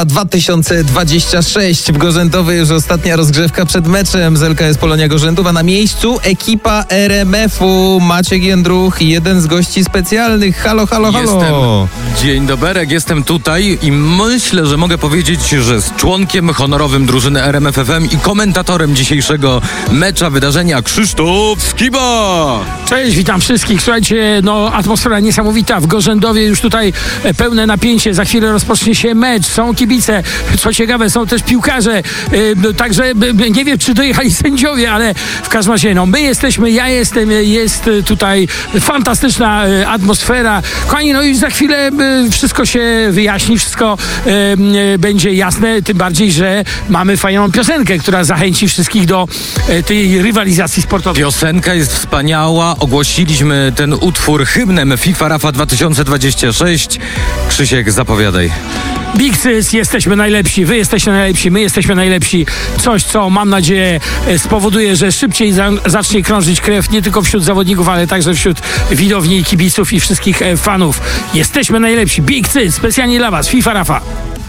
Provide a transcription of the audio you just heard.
2026 w Gorzentowie już ostatnia rozgrzewka przed meczem z LKS Polonia Gorzętów, a na miejscu ekipa RMF-u. Maciek Jędruch, jeden z gości specjalnych. Halo. Dzień doberek, jestem tutaj i myślę, że mogę powiedzieć, że z członkiem honorowym drużyny RMF FM i komentatorem dzisiejszego mecza wydarzenia Krzysztof Skiba. Cześć, witam wszystkich. Słuchajcie, atmosfera niesamowita w Gorzentowie, już tutaj pełne napięcie. Za chwilę rozpocznie się mecz, są kibice. Co ciekawe, są też piłkarze. Także nie wiem, czy dojechali sędziowie, ale w każdym razie, my jesteśmy, ja jestem, jest tutaj fantastyczna atmosfera. Kochani, i za chwilę wszystko się wyjaśni, wszystko będzie jasne, tym bardziej, że mamy fajną piosenkę, która zachęci wszystkich do tej rywalizacji sportowej. Piosenka jest wspaniała. Ogłosiliśmy ten utwór hymnem FIFA Rafa 2026. Krzysiek, zapowiadaj. Big Sys, jesteśmy najlepsi, wy jesteście najlepsi, my jesteśmy najlepsi. Coś, co mam nadzieję spowoduje, że szybciej zacznie krążyć krew nie tylko wśród zawodników, ale także wśród widowni, kibiców i wszystkich fanów. Jesteśmy najlepsi. Big Sys, specjalnie dla was, FIFA Rafa.